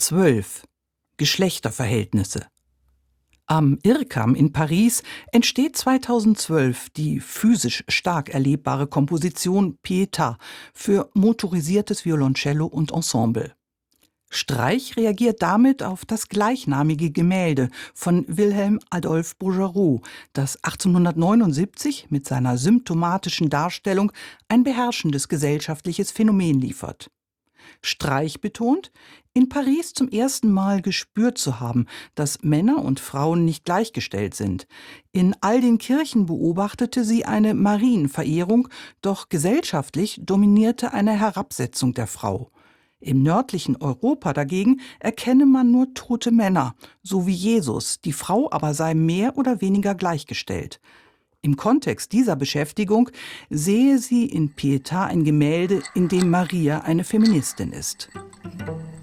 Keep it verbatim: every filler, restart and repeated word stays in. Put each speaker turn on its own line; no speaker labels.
zwölf. Geschlechterverhältnisse. Am IRCAM in Paris entsteht zweitausendzwölf die physisch stark erlebbare Komposition Pietà für motorisiertes Violoncello und Ensemble. Streich reagiert damit auf das gleichnamige Gemälde von Wilhelm Adolphe Bouguereau, das achtzehnhundertneunundsiebzig mit seiner symptomatischen Darstellung ein beherrschendes gesellschaftliches Phänomen liefert. Streich betont, in Paris zum ersten Mal gespürt zu haben, dass Männer und Frauen nicht gleichgestellt sind. In all den Kirchen beobachtete sie eine Marienverehrung, doch gesellschaftlich dominierte eine Herabsetzung der Frau. Im nördlichen Europa dagegen erkenne man nur tote Männer, so wie Jesus, die Frau aber sei mehr oder weniger gleichgestellt. Im Kontext dieser Beschäftigung sehe sie in Pietà ein Gemälde, in dem Maria eine Feministin ist.